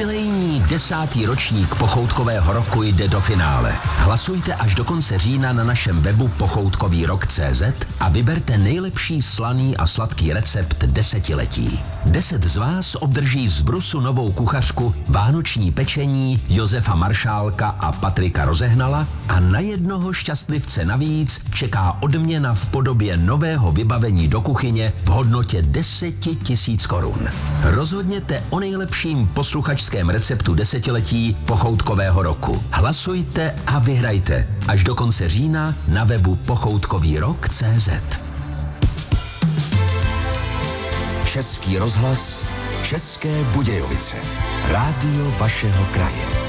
Jubilejní 10. ročník Pochoutkového roku jde do finále. Hlasujte až do konce října na našem webu pochoutkovýrok.cz a vyberte nejlepší slaný a sladký recept desetiletí. 10 z vás obdrží z Brusu novou kuchařku, vánoční pečení Josefa Maršálka a Patrika Rozehnala a na jednoho šťastlivce navíc čeká odměna v podobě nového vybavení do kuchyně v hodnotě 10 000 korun. Rozhodněte o nejlepším posluchačském receptu desetiletí Pochoutkového roku. Hlasujte a vyhrajte až do konce října na webu pochoutkovýrok.cz. Český rozhlas, České Budějovice. Rádio vašeho kraje.